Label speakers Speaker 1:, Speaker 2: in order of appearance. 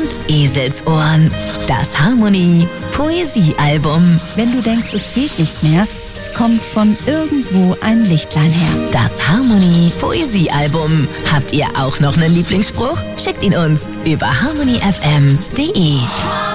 Speaker 1: und Eselsohren. Das Harmonie Poesiealbum.
Speaker 2: Wenn du denkst, es geht nicht mehr, kommt von irgendwo ein Lichtlein her.
Speaker 1: Das Harmonie Poesiealbum. Habt ihr auch noch einen Lieblingsspruch? Schickt ihn uns über harmonyfm.de.